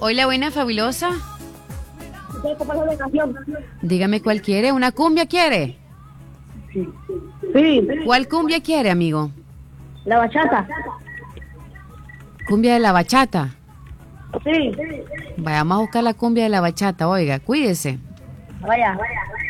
Hola, buena, fabulosa. ¿Qué pasa la canción? Dígame cuál quiere. ¿Una cumbia quiere? Sí. ¿Cuál cumbia quiere, amigo? La bachata. ¿Cumbia de la bachata? Sí. Vayamos a buscar la cumbia de la bachata, oiga, cuídese. Vaya.